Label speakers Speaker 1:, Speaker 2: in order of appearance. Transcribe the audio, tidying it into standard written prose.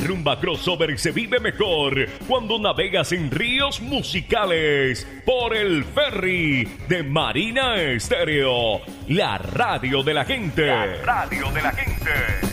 Speaker 1: rumba crossover se vive mejor cuando navegas en ríos musicales por el ferry de Marina Estéreo, la radio de la gente. La radio de la gente.